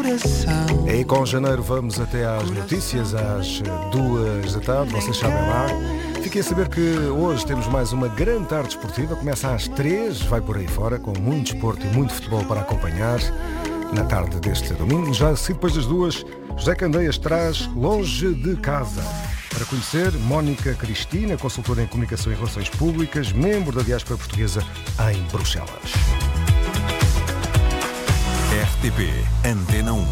coração. E com janeiro vamos até às notícias, às 2 da tarde, vocês sabem lá. Fiquei a saber que hoje temos mais uma grande tarde esportiva, começa às 3, vai por aí fora, com muito desporto e muito futebol para acompanhar na tarde deste domingo. Já assim depois das 2, José Candeias traz Longe de Casa. Para conhecer, Mónica Cristina, consultora em Comunicação e Relações Públicas, membro da diáspora portuguesa em Bruxelas. RTP Antena 1.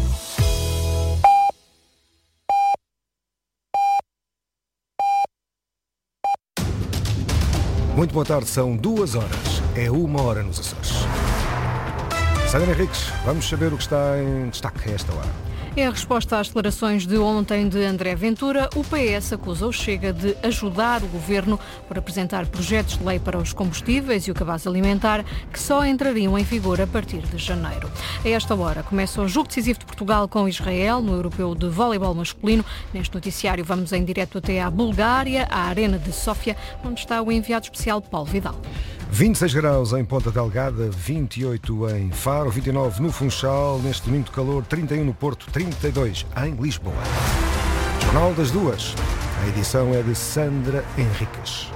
Muito boa tarde, são 2 horas, é 1 hora nos Açores. Sandra Henriques, vamos saber o que está em destaque a esta hora. É a resposta às declarações de ontem de André Ventura. O PS acusa o Chega de ajudar o Governo por apresentar projetos de lei para os combustíveis e o cabaz alimentar que só entrariam em vigor a partir de janeiro. A esta hora começa o jogo decisivo de Portugal com Israel no Europeu de Voleibol Masculino. Neste noticiário vamos em direto até à Bulgária, à Arena de Sófia, onde está o enviado especial Paulo Vidal. 26 graus em Ponta Delgada, 28 em Faro, 29 no Funchal, neste domingo de calor, 31 no Porto, 32 em Lisboa. Jornal das 2, a edição é de Sandra Henriques.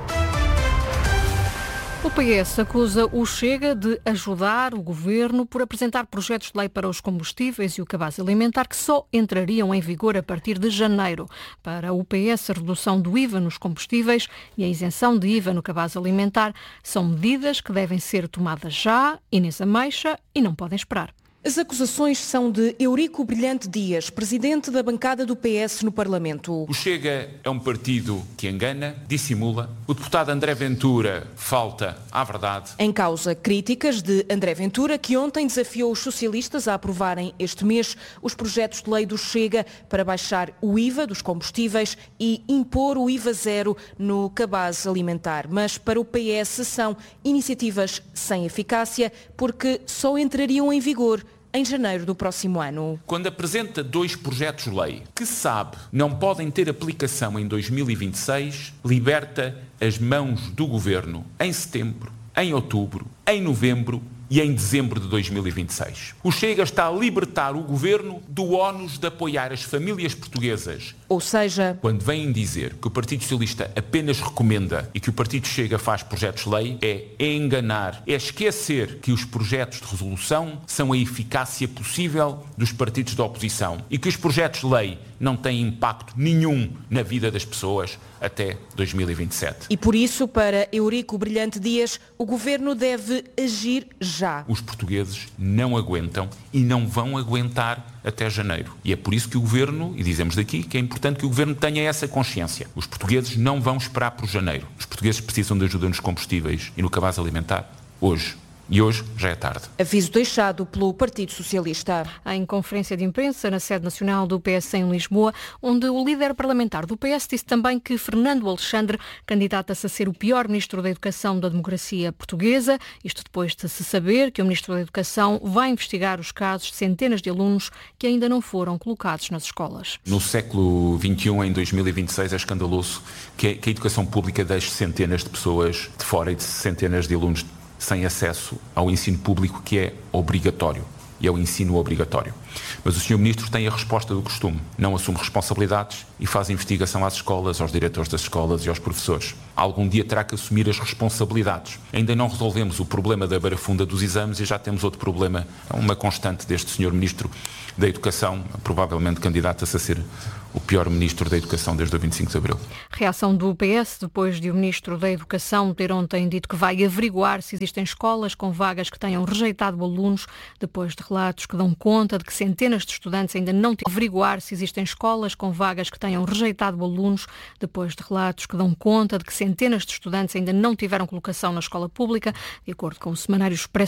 O PS acusa o Chega de ajudar o Governo por apresentar projetos de lei para os combustíveis e o cabaz alimentar que só entrariam em vigor a partir de janeiro. Para o PS, a redução do IVA nos combustíveis e a isenção de IVA no cabaz alimentar são medidas que devem ser tomadas já, Inês Ameixa, e não podem esperar. As acusações são de Eurico Brilhante Dias, presidente da bancada do PS no Parlamento. O Chega é um partido que engana, dissimula. O deputado André Ventura falta à verdade. Em causa, críticas de André Ventura, que ontem desafiou os socialistas a aprovarem este mês os projetos de lei do Chega para baixar o IVA dos combustíveis e impor o IVA zero no cabaz alimentar. Mas para o PS são iniciativas sem eficácia porque só entrariam em vigor em janeiro do próximo ano. Quando apresenta 2 projetos de lei que sabe não podem ter aplicação em 2026, liberta as mãos do Governo em setembro, em outubro, em novembro e em dezembro de 2026. O Chega está a libertar o Governo do ónus de apoiar as famílias portuguesas. Ou seja, quando vêm dizer que o Partido Socialista apenas recomenda e que o Partido Chega faz projetos de lei, é enganar, é esquecer que os projetos de resolução são a eficácia possível dos partidos da oposição e que os projetos de lei não têm impacto nenhum na vida das pessoas até 2027. E por isso, para Eurico Brilhante Dias, o Governo deve agir já. Os portugueses não aguentam e não vão aguentar até janeiro. E é por isso que o Governo, e dizemos daqui, que é importante que o Governo tenha essa consciência. Os portugueses não vão esperar por janeiro. Os portugueses precisam de ajuda nos combustíveis e no cabaz alimentar hoje. E hoje já é tarde. Aviso deixado pelo Partido Socialista. Em conferência de imprensa na sede nacional do PS em Lisboa, onde o líder parlamentar do PS disse também que Fernando Alexandre candidata-se a ser o pior ministro da Educação da democracia portuguesa, isto depois de se saber que o ministro da Educação vai investigar os casos de centenas de alunos que ainda não foram colocados nas escolas. No século XXI, em 2026, é escandaloso que a educação pública deixe centenas de pessoas de fora e de centenas de alunos sem acesso ao ensino público, que é obrigatório, e ao ensino obrigatório. Mas o Sr. Ministro tem a resposta do costume, não assume responsabilidades e faz investigação às escolas, aos diretores das escolas e aos professores. Algum dia terá que assumir as responsabilidades. Ainda não resolvemos o problema da barafunda dos exames e já temos outro problema, uma constante deste Sr. Ministro da Educação, provavelmente candidata-se a ser o pior Ministro da Educação desde o 25 de Abril. Reação do PS depois de o Ministro da Educação ter ontem dito que vai averiguar se existem escolas com vagas que tenham rejeitado alunos, depois de relatos que dão conta de que centenas de estudantes ainda não têm averiguar se existem escolas com vagas que tenham rejeitado alunos, depois de relatos que dão conta de que centenas de estudantes ainda não tiveram colocação na escola pública, de acordo com o Semanário Expresso.